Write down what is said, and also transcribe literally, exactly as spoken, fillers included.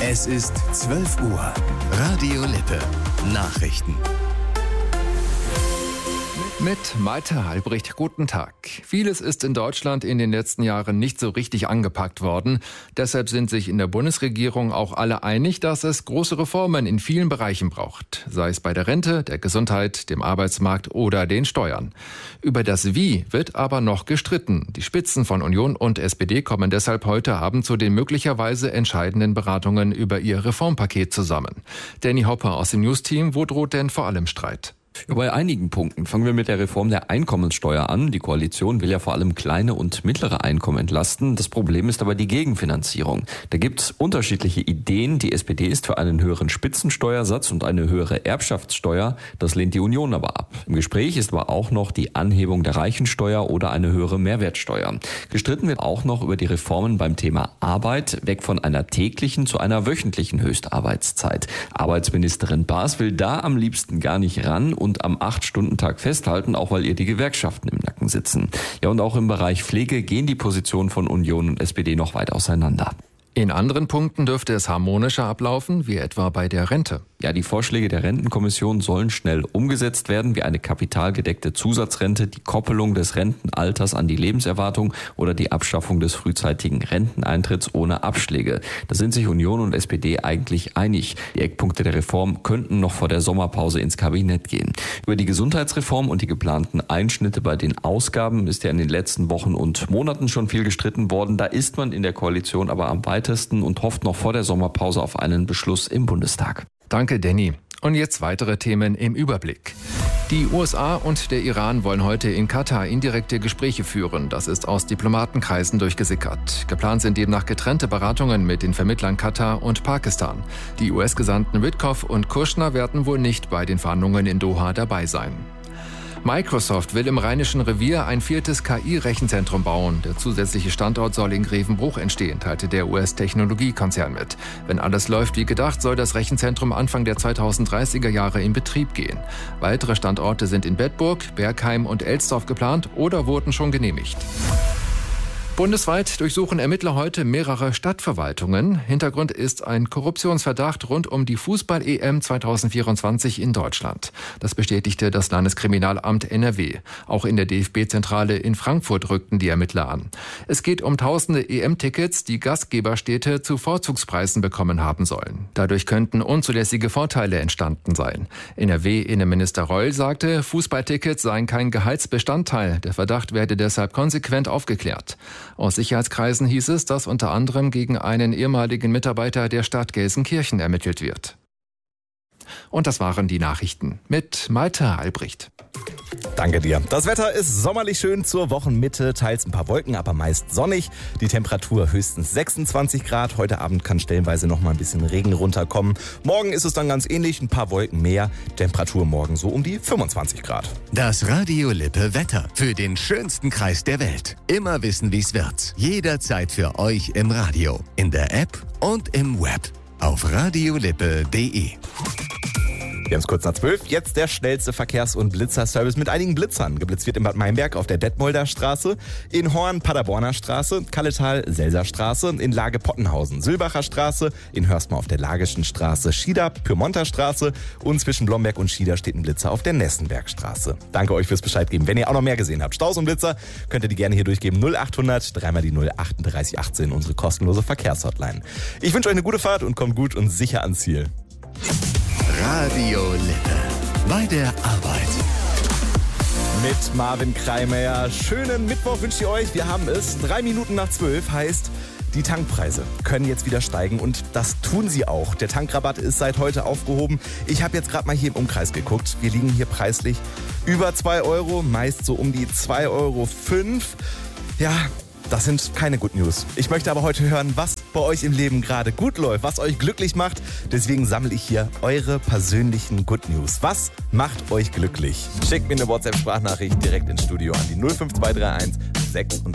Es ist zwölf Uhr. Radio Lippe. Nachrichten. Mit Malte Halbricht, guten Tag. Vieles ist in Deutschland in den letzten Jahren nicht so richtig angepackt worden. Deshalb sind sich in der Bundesregierung auch alle einig, dass es große Reformen in vielen Bereichen braucht. Sei es bei der Rente, der Gesundheit, dem Arbeitsmarkt oder den Steuern. Über das Wie wird aber noch gestritten. Die Spitzen von Union und S P D kommen deshalb heute Abend zu den möglicherweise entscheidenden Beratungen über ihr Reformpaket zusammen. Danny Hopper aus dem News-Team, wo droht denn vor allem Streit? Bei einigen Punkten. Fangen wir mit der Reform der Einkommenssteuer an. Die Koalition will ja vor allem kleine und mittlere Einkommen entlasten. Das Problem ist aber die Gegenfinanzierung. Da gibt es unterschiedliche Ideen. Die S P D ist für einen höheren Spitzensteuersatz und eine höhere Erbschaftssteuer. Das lehnt die Union aber ab. Im Gespräch ist aber auch noch die Anhebung der Reichensteuer oder eine höhere Mehrwertsteuer. Gestritten wird auch noch über die Reformen beim Thema Arbeit, weg von einer täglichen zu einer wöchentlichen Höchstarbeitszeit. Arbeitsministerin Baas will da am liebsten gar nicht ran und am acht-Stunden-Tag festhalten, auch weil ihr die Gewerkschaften im Nacken sitzen. Ja, und auch im Bereich Pflege gehen die Positionen von Union und S P D noch weit auseinander. In anderen Punkten dürfte es harmonischer ablaufen, wie etwa bei der Rente. Ja, die Vorschläge der Rentenkommission sollen schnell umgesetzt werden, wie eine kapitalgedeckte Zusatzrente, die Koppelung des Rentenalters an die Lebenserwartung oder die Abschaffung des frühzeitigen Renteneintritts ohne Abschläge. Da sind sich Union und S P D eigentlich einig. Die Eckpunkte der Reform könnten noch vor der Sommerpause ins Kabinett gehen. Über die Gesundheitsreform und die geplanten Einschnitte bei den Ausgaben ist ja in den letzten Wochen und Monaten schon viel gestritten worden. Da ist man in der Koalition aber am weitesten und hofft noch vor der Sommerpause auf einen Beschluss im Bundestag. Danke, Danny. Und jetzt weitere Themen im Überblick. Die U S A und der Iran wollen heute in Katar indirekte Gespräche führen. Das ist aus Diplomatenkreisen durchgesickert. Geplant sind demnach getrennte Beratungen mit den Vermittlern Katar und Pakistan. Die U S-Gesandten Witkoff und Kushner werden wohl nicht bei den Verhandlungen in Doha dabei sein. Microsoft will im Rheinischen Revier ein viertes K I-Rechenzentrum bauen. Der zusätzliche Standort soll in Grevenbruch entstehen, teilte der U S-Technologiekonzern mit. Wenn alles läuft wie gedacht, soll das Rechenzentrum Anfang der zweitausenddreißiger Jahre in Betrieb gehen. Weitere Standorte sind in Bedburg, Bergheim und Elsdorf geplant oder wurden schon genehmigt. Bundesweit durchsuchen Ermittler heute mehrere Stadtverwaltungen. Hintergrund ist ein Korruptionsverdacht rund um die Fußball-E M zweitausendvierundzwanzig in Deutschland. Das bestätigte das Landeskriminalamt N R W. Auch in der D F B-Zentrale in Frankfurt rückten die Ermittler an. Es geht um tausende E M-Tickets, die Gastgeberstädte zu Vorzugspreisen bekommen haben sollen. Dadurch könnten unzulässige Vorteile entstanden sein. N R W-Innenminister Reul sagte, Fußballtickets seien kein Gehaltsbestandteil. Der Verdacht werde deshalb konsequent aufgeklärt. Aus Sicherheitskreisen hieß es, dass unter anderem gegen einen ehemaligen Mitarbeiter der Stadt Gelsenkirchen ermittelt wird. Und das waren die Nachrichten mit Malte Halbricht. Danke dir. Das Wetter ist sommerlich schön zur Wochenmitte, teils ein paar Wolken, aber meist sonnig. Die Temperatur höchstens sechsundzwanzig Grad. Heute Abend kann stellenweise noch mal ein bisschen Regen runterkommen. Morgen ist es dann ganz ähnlich, ein paar Wolken mehr. Temperatur morgen so um die fünfundzwanzig Grad. Das Radio Lippe Wetter für den schönsten Kreis der Welt. Immer wissen, wie's wird. Jederzeit für euch im Radio, in der App und im Web. Auf radiolippe punkt de. Wir haben es kurz nach zwölf. Jetzt der schnellste Verkehrs- und Blitzerservice mit einigen Blitzern. Geblitzt wird in Bad Meinberg auf der Detmolder Straße, in Horn Paderborner Straße, Kalletal Selser Straße, in Lage Pottenhausen Sülbacher Straße, in Hörstmar auf der Lagischen Straße, Schieder Pyrmonter Straße und zwischen Blomberg und Schieder steht ein Blitzer auf der Nessenberg Straße. Danke euch fürs Bescheid geben. Wenn ihr auch noch mehr gesehen habt, Staus und Blitzer, könnt ihr die gerne hier durchgeben. null achthundert, dreimal die null, achtunddreißig achtzehn, unsere kostenlose Verkehrshotline. Ich wünsche euch eine gute Fahrt und kommt gut und sicher ans Ziel. Radio Lippe. Bei der Arbeit. Mit Marvin Kreimeyer. Schönen Mittwoch wünsche ich euch. Wir haben es. Drei Minuten nach zwölf heißt, die Tankpreise können jetzt wieder steigen und das tun sie auch. Der Tankrabatt ist seit heute aufgehoben. Ich habe jetzt gerade mal hier im Umkreis geguckt. Wir liegen hier preislich über zwei Euro, meist so um die zwei Euro fünf. Ja, das sind keine Good News. Ich möchte aber heute hören, was bei euch im Leben gerade gut läuft, was euch glücklich macht. Deswegen sammle ich hier eure persönlichen Good News. Was macht euch glücklich? Schickt mir eine WhatsApp-Sprachnachricht direkt ins Studio an die null fünf zwei drei eins sechs und